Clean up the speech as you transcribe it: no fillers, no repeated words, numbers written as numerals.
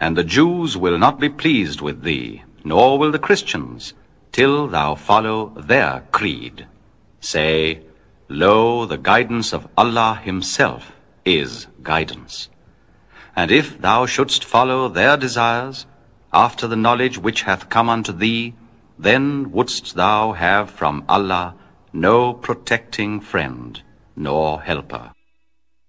And the Jews will not be pleased with thee, nor will the Christians, till thou follow their creed. Say, Lo, the guidance of Allah himself is guidance. And if thou shouldst follow their desires, after the knowledge which hath come unto thee, then wouldst thou have from Allah no protecting friend nor helper.